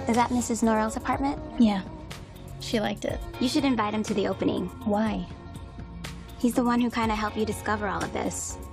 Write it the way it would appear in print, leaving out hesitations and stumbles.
Is that Mrs. Norrell's apartment? Yeah. She liked it. You should invite him to the opening. Why? He's the one who kind of helped you discover all of this.